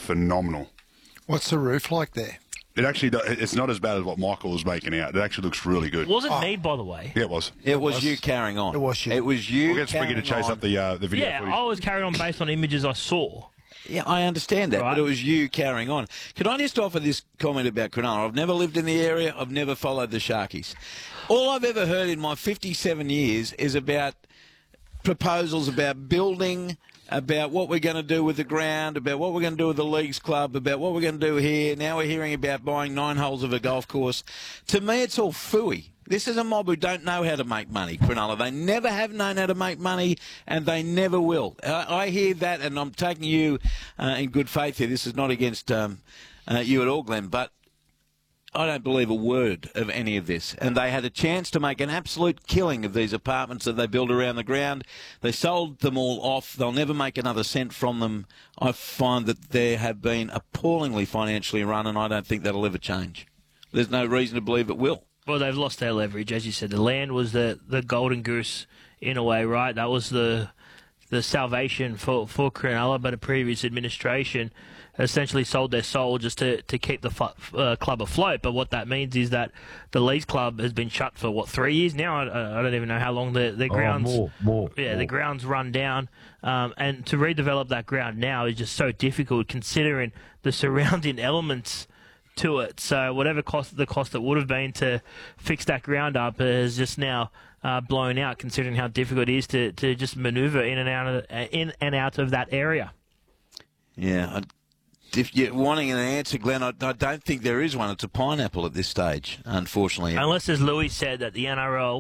phenomenal. What's the roof like there? It actually, it's not as bad as what Michael was making out. It actually looks really good. Was it Mead, by the way? Yeah, it was. It was you carrying on. It was you. It was you. We'll get Spriggy to chase up the video Yeah, footage. I was carrying on based on images I saw. Yeah, I understand that, Right. but it was you carrying on. Can I just offer this comment about Cronulla? I've never lived in the area. I've never followed the Sharkies. All I've ever heard in my 57 years is about proposals about building, about what we're going to do with the ground, about what we're going to do with the Leagues Club, about what we're going to do here. Now we're hearing about buying 9 holes of a golf course. To me, it's all phooey. This is a mob who don't know how to make money, Cronulla. They never have known how to make money, and they never will. I hear that, and I'm taking you in good faith here. This is not against you at all, Glenn, but I don't believe a word of any of this. And they had a chance to make an absolute killing of these apartments that they built around the ground. They sold them all off. They'll never make another cent from them. I find that they have been appallingly financially run, and I don't think that'll ever change. There's no reason to believe it will. Well, they've lost their leverage, as you said. The land was the golden goose in a way, right? That was the salvation for Cronulla, but a previous administration essentially sold their soul just to keep the club afloat. But what that means is that the Leagues Club has been shut for, 3 years now? I don't even know how long the grounds... More. The ground's run down. And to redevelop that ground now is just so difficult considering the surrounding elements to it. So whatever the cost that would have been to fix that ground up is just now blown out, considering how difficult it is to just manoeuvre in and out of that area. Yeah, if you're wanting an answer, Glenn, I don't think there is one. It's a pineapple at this stage, unfortunately. Unless, as Louis said, that the NRL,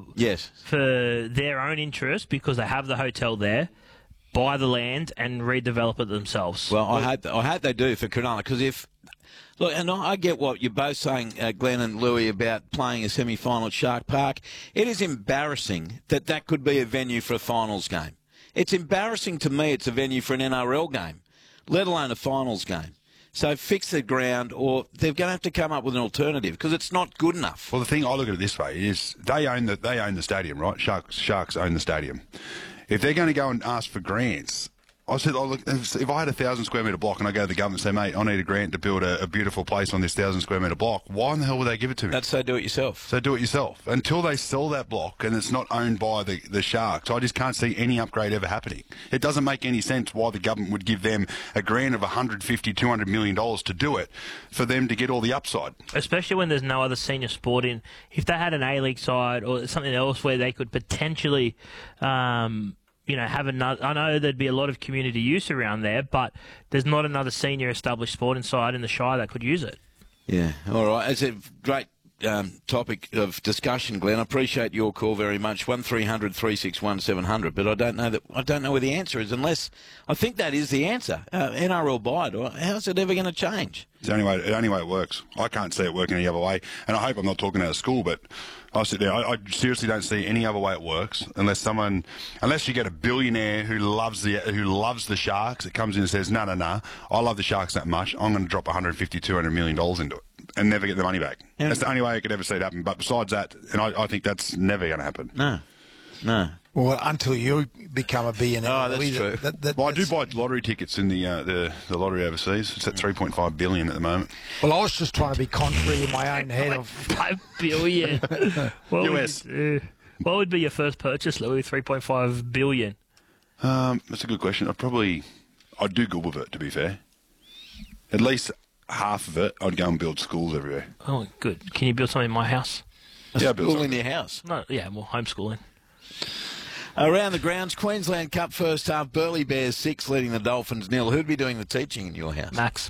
for their own interest, because they have the hotel there, buy the land and redevelop it themselves. Well, I hope they do for Cronulla, because if... Look, and I get what you're both saying, Glenn and Louis, about playing a semi-final at Shark Park. It is embarrassing that could be a venue for a finals game. It's embarrassing to me it's a venue for an NRL game, let alone a finals game. So fix the ground, or they're going to have to come up with an alternative, because it's not good enough. Well, the thing, I look at it this way, is they own the stadium, right? Sharks own the stadium. If they're going to go and ask for grants... I said, look, if I had a 1,000 square metre block and I go to the government and say, mate, I need a grant to build a beautiful place on this 1,000 square metre block, why in the hell would they give it to me? That's so do it yourself. So do it yourself. Until they sell that block and it's not owned by the Sharks, I just can't see any upgrade ever happening. It doesn't make any sense why the government would give them a grant of $150, $200 million to do it for them to get all the upside. Especially when there's no other senior sport in. If they had an A-League side or something else where they could potentially... have another. I know there'd be a lot of community use around there, but there's not another senior established sport inside in the Shire that could use it. Yeah, all right. It's a great topic of discussion, Glenn. I appreciate your call very much. 1300 361 700. But I don't know where the answer is, unless I think that is the answer. NRL buy it, or how's it ever going to change? It's the only way it works. I can't see it working any other way, and I hope I'm not talking out of school, but I sit there. I seriously don't see any other way it works unless you get a billionaire who loves the Sharks that comes in and says, no, I love the Sharks that much. I'm going to drop $150, $200 million into it and never get the money back. Yeah. That's the only way I could ever see it happen. But besides that, and I think that's never going to happen. No. Well, until you become a billionaire. Oh, that's true. I do buy lottery tickets in the lottery overseas. It's at $3.5 billion at the moment. Well, I was just trying to be contrary in my own head of... $5 billion. US. What would be your first purchase, Louis? $3.5 billion. That's a good question. I'd do good with it, to be fair. At least half of it, I'd go and build schools everywhere. Oh, good. Can you build something in my house? Yeah, school in your house? No, yeah, well, homeschooling. Around the grounds, Queensland Cup first half, Burleigh Bears 6 leading the Dolphins 0. Who'd be doing the teaching in your house? Max.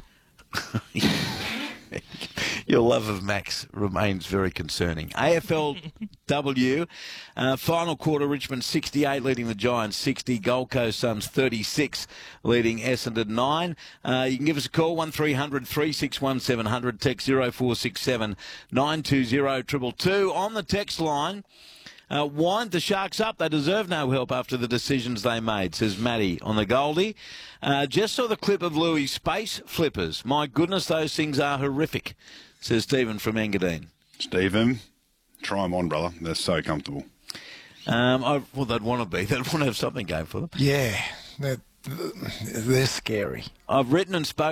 Your love of Max remains very concerning. AFLW, final quarter, Richmond 68 leading the Giants 60, Gold Coast Suns 36 leading Essendon 9. You can give us a call, 1300 361 700, text 0467 920 222. On the text line, wind the Sharks up. They deserve no help after the decisions they made, says Matty on the Goldie. Just saw the clip of Louis' space flippers. My goodness, those things are horrific, says Stephen from Engadine. Stephen, try them on, brother. They're so comfortable. Well, they'd want to be. They'd want to have something going for them. Yeah, they're scary. I've written and spoken